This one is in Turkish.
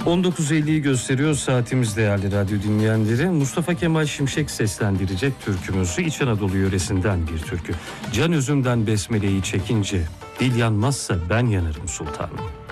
19.50'yi gösteriyor saatimiz değerli radyo dinleyenleri. Mustafa Kemal Şimşek seslendirecek türkümüzü İç Anadolu yöresinden bir türkü. Can özümden besmeleyi çekince, dil yanmazsa ben yanarım sultanım.